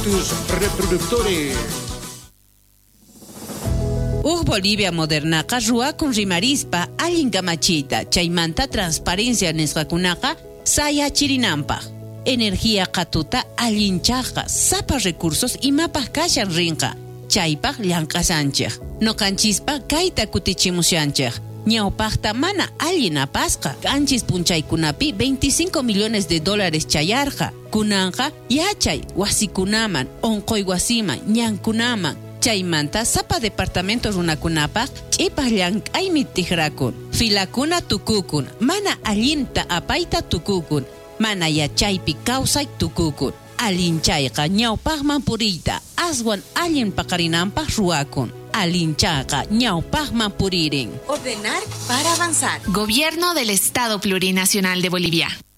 Tus reproductores. Bolivia modernaqa ruakun rimarispa allin kamachita chaymanta transparencia nisqakunaqa sayachirinanpaq. Energía qatuta allinchaqa sapa recursos imapaq kashan rinqa chaypaq llank'asanchik. Noqanchispa kayta kutichimushanchik. Ñawpaqta mana allin apasqa kanchis punchaykunapi $25 millones chayarqa. Kunanqa yachay wasikunaman, onqoy wasiman, ñankunaman. Chaymanta sapa departamento runakunapaq ch'ipaq llank'aymi tiqrakun. Filakuna tukukun, mana allinta apayta tukukun, mana yachaypi kawsay tukukun. Allinchayqa ñawpaqman puriyta aswan allin paqarinanpaq ruwakun. Allinchaqa ñawpaqman puririn. Ordenar para avanzar. Gobierno del Estado Plurinacional de Bolivia.